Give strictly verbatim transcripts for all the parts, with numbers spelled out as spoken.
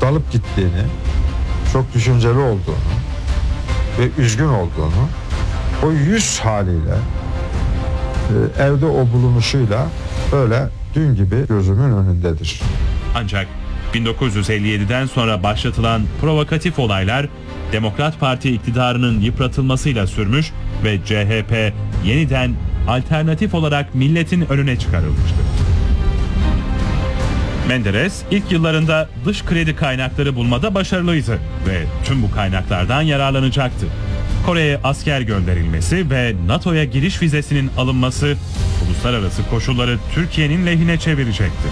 dalıp gittiğini, çok düşünceli olduğunu ve üzgün olduğunu, o yüz haliyle e, evde o bulunuşuyla böyle dün gibi gözümün önündedir. Ancak bin dokuz yüz elli yediden sonra başlatılan provokatif olaylar Demokrat Parti iktidarının yıpratılmasıyla sürmüş ve C H P yeniden alternatif olarak milletin önüne çıkarılmıştı. Menderes ilk yıllarında dış kredi kaynakları bulmada başarılıydı ve tüm bu kaynaklardan yararlanacaktı. Kore'ye asker gönderilmesi ve NATO'ya giriş vizesinin alınması uluslararası koşulları Türkiye'nin lehine çevirecekti.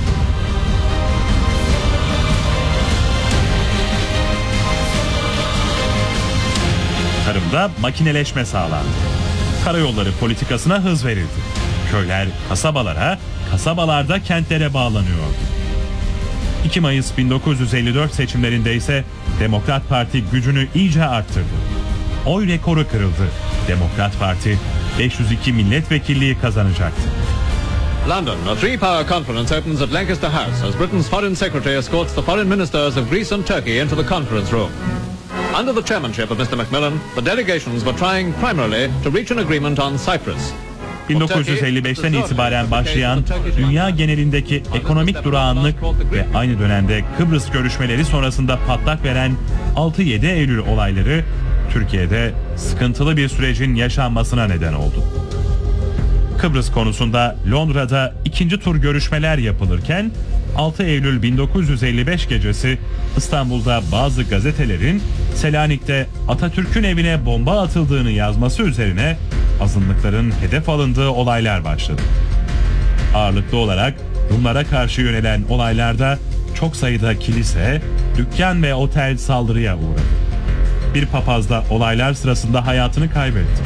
Tarımda makineleşme sağlandı. Karayolları politikasına hız verildi. Köyler kasabalara, kasabalarda kentlere bağlanıyordu. iki Mayıs bin dokuz yüz elli dört seçimlerinde ise Demokrat Parti gücünü iyice arttırdı. Oy rekoru kırıldı. Demokrat Parti beş yüz iki milletvekilliği kazanacaktı. London, a three-power conference opens at Lancaster House as Britain's Foreign Secretary escorts the foreign ministers of Greece and Turkey into the conference room. Under the chairmanship of Mister Macmillan, the delegations were trying primarily to reach an agreement on Cyprus. bin dokuz yüz elli beşten itibaren başlayan dünya genelindeki ekonomik durağanlık ve aynı dönemde Kıbrıs görüşmeleri sonrasında patlak veren altı yedi Eylül olayları Türkiye'de sıkıntılı bir sürecin yaşanmasına neden oldu. Kıbrıs konusunda Londra'da ikinci tur görüşmeler yapılırken altı Eylül bin dokuz yüz elli beş gecesi İstanbul'da bazı gazetelerin Selanik'te Atatürk'ün evine bomba atıldığını yazması üzerine azınlıkların hedef alındığı olaylar başladı. Ağırlıklı olarak Rumlara karşı yönelen olaylarda çok sayıda kilise, dükkan ve otel saldırıya uğradı. Bir papaz da olaylar sırasında hayatını kaybetti.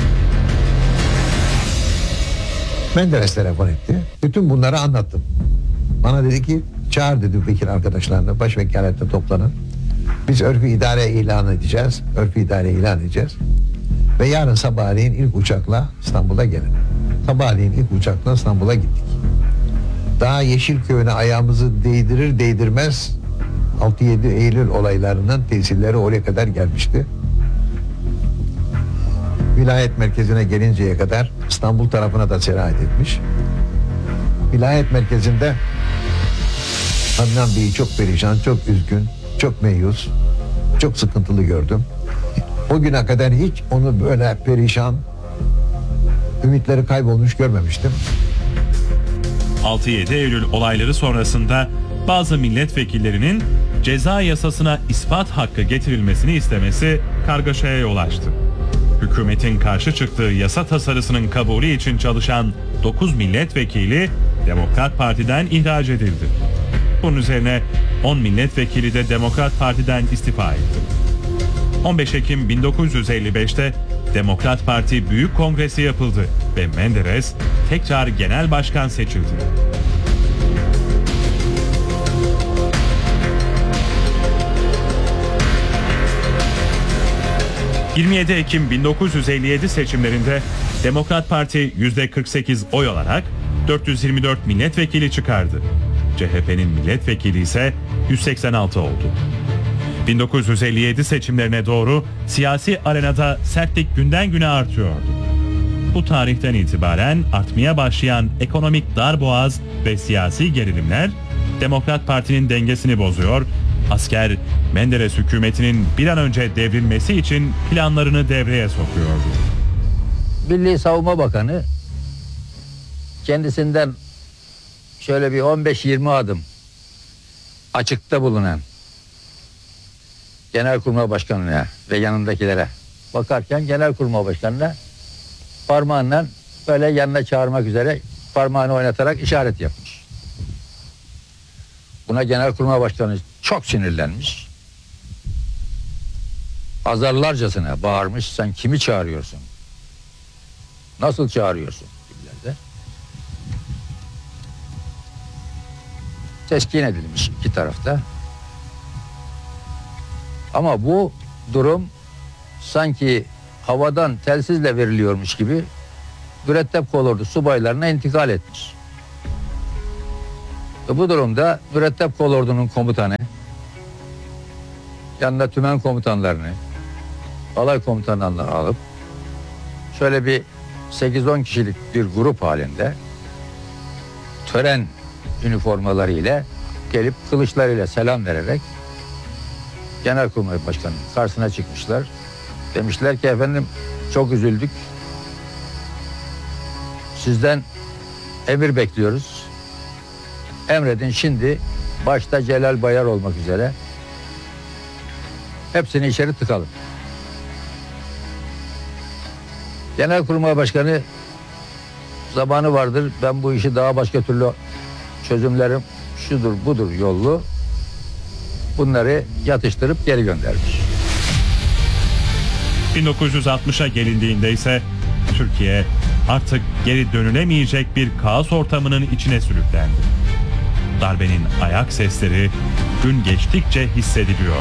Menderes telefon etti. Bütün bunları anlattım. Bana dedi ki çağır dedi vekil arkadaşlarını, baş vekalette toplanın. Biz örfü idare ilan edeceğiz. Örfü idare ilan edeceğiz. Ve yarın sabahleyin ilk uçakla İstanbul'a gelin. Sabahleyin ilk uçakla İstanbul'a gittik. Daha Yeşilköy'üne ayağımızı değdirir değdirmez altı yedi Eylül olaylarının tesirleri oraya kadar gelmişti. Vilayet merkezine gelinceye kadar İstanbul tarafına da serahat etmiş. Vilayet merkezinde Adnan Bey'i çok perişan, çok üzgün, çok meyus, çok sıkıntılı gördüm. O güne kadar hiç onu böyle perişan, ümitleri kaybolmuş görmemiştim. altı yedi Eylül olayları sonrasında bazı milletvekillerinin ceza yasasına ispat hakkı getirilmesini istemesi kargaşaya yol açtı. Hükümetin karşı çıktığı yasa tasarısının kabulü için çalışan dokuz milletvekili Demokrat Parti'den ihraç edildi. Bunun üzerine on milletvekili de Demokrat Parti'den istifa etti. on beş Ekim bin dokuz yüz elli beşte Demokrat Parti Büyük Kongresi yapıldı ve Menderes tekrar genel başkan seçildi. yirmi yedi Ekim bin dokuz yüz elli yedi seçimlerinde Demokrat Parti yüzde kırk sekiz oy alarak dört yüz yirmi dört milletvekili çıkardı. C H P'nin milletvekili ise yüz seksen altı oldu. bin dokuz yüz elli yedi seçimlerine doğru siyasi arenada sertlik günden güne artıyordu. Bu tarihten itibaren artmaya başlayan ekonomik darboğaz ve siyasi gerilimler Demokrat Parti'nin dengesini bozuyor, asker Menderes hükümetinin bir an önce devrilmesi için planlarını devreye sokuyordu. Milli Savunma Bakanı kendisinden şöyle bir on beş yirmi adım açıkta bulunan Genelkurmay Başkanı'na ve yanındakilere bakarken Genelkurmay Başkanı'na parmağıyla böyle yanına çağırmak üzere parmağını oynatarak işaret yapmış. Buna Genelkurmay Başkanı çok sinirlenmiş. Azarlarcasına bağırmış, sen kimi çağırıyorsun? Nasıl çağırıyorsun? Gibilerde. Teskin edilmiş iki tarafta. Ama bu durum sanki havadan telsizle veriliyormuş gibi mürettep kolordu subaylarına intikal etmiş. Ve bu durumda mürettep kolordunun komutanı yanına tümen komutanlarını, alay komutanlarını alıp şöyle bir sekiz on kişilik bir grup halinde tören üniformalarıyla gelip kılıçlarıyla selam vererek Genelkurmay Başkanı'nın karşısına çıkmışlar. Demişler ki efendim çok üzüldük. Sizden emir bekliyoruz. Emredin şimdi başta Celal Bayar olmak üzere hepsini içeri tıkalım. Genelkurmay Başkanı zamanı vardır. Ben bu işi daha başka türlü çözümlerim şudur budur yollu. Bunları yatıştırıp geri göndermiş. bin dokuz yüz altmışa gelindiğinde ise Türkiye artık geri dönülemeyecek bir kaos ortamının içine sürüklendi. Darbenin ayak sesleri gün geçtikçe hissediliyor.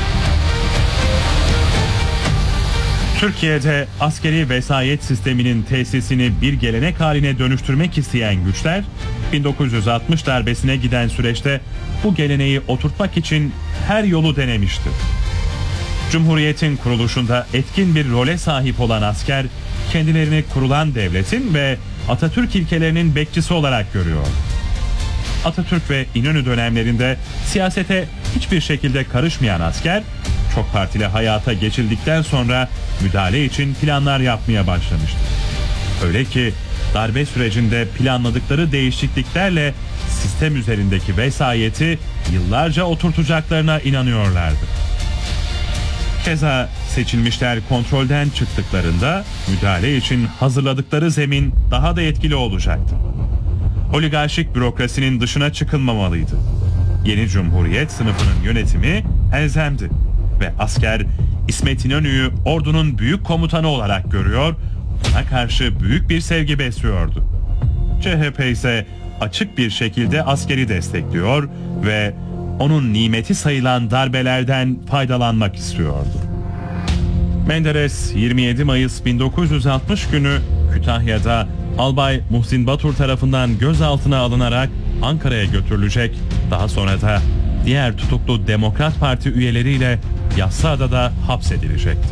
Türkiye'de askeri vesayet sisteminin tesisini bir gelenek haline dönüştürmek isteyen güçler, bin dokuz yüz altmış darbesine giden süreçte bu geleneği oturtmak için her yolu denemişti. Cumhuriyetin kuruluşunda etkin bir role sahip olan asker, kendilerini kurulan devletin ve Atatürk ilkelerinin bekçisi olarak görüyor. Atatürk ve İnönü dönemlerinde siyasete hiçbir şekilde karışmayan asker, çok partili hayata geçildikten sonra müdahale için planlar yapmaya başlamıştı. Öyle ki darbe sürecinde planladıkları değişikliklerle sistem üzerindeki vesayeti yıllarca oturtacaklarına inanıyorlardı. Keza seçilmişler kontrolden çıktıklarında müdahale için hazırladıkları zemin daha da etkili olacaktı. Oligarşik bürokrasinin dışına çıkılmamalıydı. Yeni Cumhuriyet sınıfının yönetimi elzemdi ve asker İsmet İnönü'yü ordunun büyük komutanı olarak görüyor, ona karşı büyük bir sevgi besliyordu. C H P ise açık bir şekilde askeri destekliyor ve onun nimeti sayılan darbelerden faydalanmak istiyordu. Menderes yirmi yedi Mayıs bin dokuz yüz altmış günü Kütahya'da Albay Muhsin Batur tarafından gözaltına alınarak Ankara'ya götürülecek, daha sonra da diğer tutuklu Demokrat Parti üyeleriyle Yassıada'da hapsedilecekti.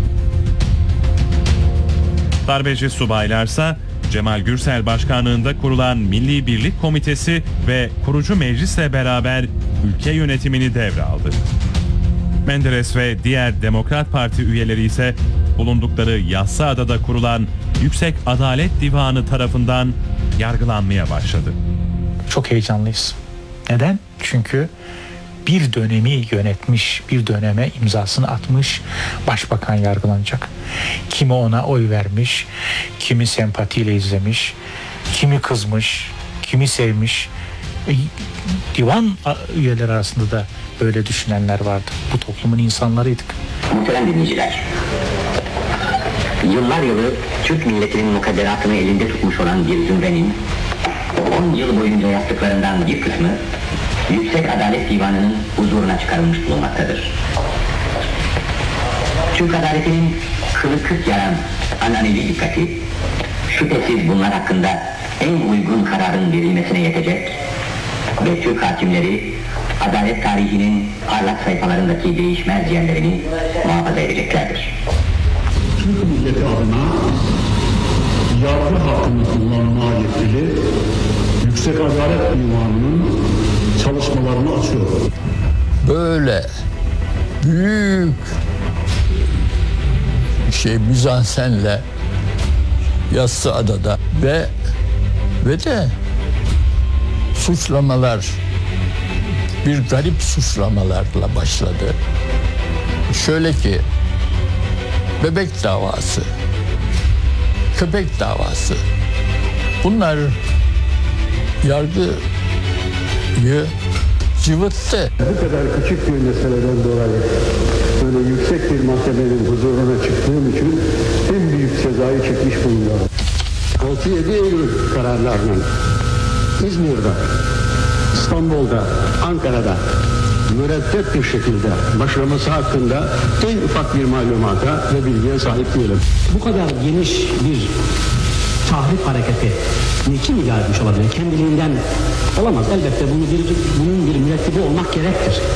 Darbeci subaylarsa Cemal Gürsel başkanlığında kurulan Milli Birlik Komitesi ve kurucu meclisle beraber ülke yönetimini devraldı. Menderes ve diğer Demokrat Parti üyeleri ise bulundukları Yassıada'da kurulan Yüksek Adalet Divanı tarafından yargılanmaya başladı. Çok heyecanlıyız. Neden? Çünkü bir dönemi yönetmiş, bir döneme imzasını atmış başbakan yargılanacak. Kimi ona oy vermiş, kimi sempatiyle izlemiş, kimi kızmış, kimi sevmiş. E, divan üyeleri arasında da böyle düşünenler vardı. Bu toplumun insanlarıydık. Muhterem dinleyiciler, yıllar yılı Türk milletinin mukadderatını elinde tutmuş olan bir zümrenin on yıl boyunca yaptıklarından bir kısmı Yüksek Adalet Divanı'nın huzuruna çıkarılmış bulunmaktadır. Türk adaletinin kılı kırk yaran ananevi dikkati, şüphesiz bunlar hakkında en uygun kararın verilmesine yetecek ve Türk hakimleri adalet tarihinin parlak sayfalarındaki değişmez yerlerini muhafaza edeceklerdir. Türk milleti adına yargı hakkını kullanmaya yetkili Yüksek Adalet Divanı'nın çalışmalarını açıyor. Böyle büyük şey mizansenle Yassıada'da ve ve de suçlamalar bir garip suçlamalarla başladı. Şöyle ki bebek davası, köpek davası, bunlar yargıyı cıvıttı. Bu kadar küçük bir meseleden dolayı böyle yüksek bir mahkemenin huzuruna çıktığım için en büyük cezayı çekmiş bulunuyorum. altı yedi Eylül kararlarının İzmir'de, İstanbul'da, Ankara'da mürettep bir şekilde başlaması hakkında en ufak bir malumata ve bilgiye sahip değilim. Bu kadar geniş bir tahrip hareketi niçin ilan etmiş olabilir? Kendiliğinden olamaz. Elbette bunu bir, bunun bir mürettebi olmak gerektir.